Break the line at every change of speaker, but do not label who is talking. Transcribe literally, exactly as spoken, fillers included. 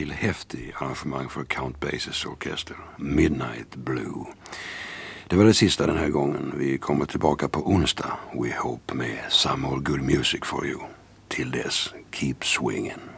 till häftig arrangemang för Count Basies orkester, Midnight Blue. Det var det sista den här gången. Vi kommer tillbaka på onsdag, we hope, med some more good music for you. Till dess, keep swinging.